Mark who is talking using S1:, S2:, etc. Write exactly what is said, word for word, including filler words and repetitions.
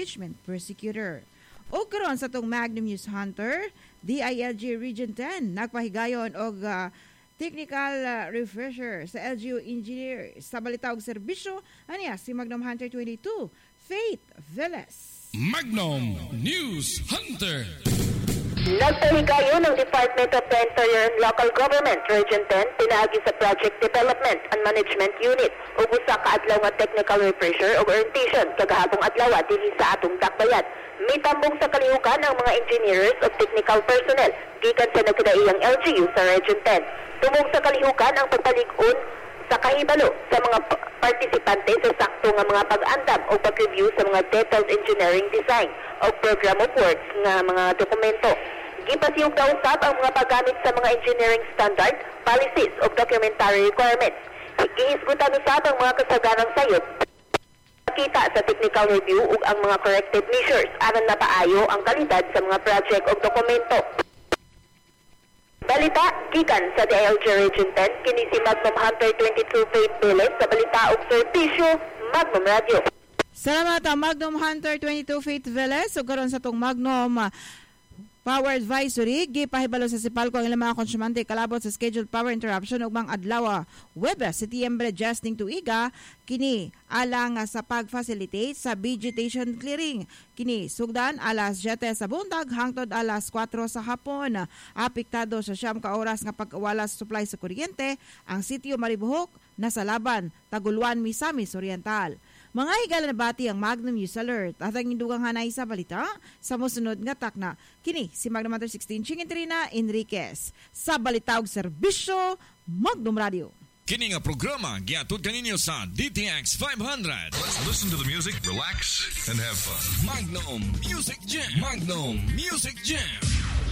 S1: Management Persecutor. O karon sa tong Magnum News Hunter, D I L G Region ten nagpahigayon og uh, technical uh, refresher sa L G U engineer sa balita og serbisyo aniya si Magnum Hunter twenty-two, Faith Velez.
S2: Magnum News Hunter.
S3: Nagpahigayon ng Department of the Interior and Local Government Region ten pinaagi sa Project Development and Management Unit ug usa ka adlaw nga technical refresher ug orientation kagahapong adlaw dinhi sa atong dakbayan. Mitambong sa kalihukan ang mga engineers ug technical personnel gikan sa nagkadaiyang L G U sa Region ten. Tumong sa kalihukan ang pagpalig-on sa kahibalo sa mga partisipante sa sakto nga mga pag-andam o pag-review sa mga detailed engineering design o program of works nga mga dokumento. Gipasiyog na usab ang mga paggamit sa mga engineering standard, policies o documentary requirements. Gihisgutan usab ang mga kasaganang sayop kita sa technical review ug ang mga corrective measures aron mapaayo ang kalidad sa mga project o dokumento. Balita gikan sa D I L G Region ten kini si Magnum Hunter twenty-two Faith Velez sa balita ug serbisyo Magnum Radio.
S1: Salamat ang Magnum Hunter twenty-two Faith Velez ug karon sa tong Magnum uh, Power Advisory, gipahibalo sa Sipalco ang ilang mga konsumante kalabot sa scheduled power interruption ug mga adlaw Huwebes, Setyembre Justing tuiga kini alang sa pag-facilitate sa vegetation clearing. Kini sugdan alas siyete sa buntag hangtod alas kwatro sa hapon. Apektado sa siyam ka oras nga pag-wala sa supply sa kuryente ang sitio Maribohok na sa Laban, Taguluan, Misamis Oriental. Mga higala na bati ang Magnum News Alert at ang indugang hanay sa balita sa musunod nga takna. Kini si Magnum Hunter sixteen Chingintrina Enriquez sa balita ug serbisyo Magnum Radio.
S2: Kini nga programa giatod kaninyo sa D T X five hundred.
S4: Let's listen to the music, relax, and have fun.
S2: Magnum Music Jam. Magnum Music Jam.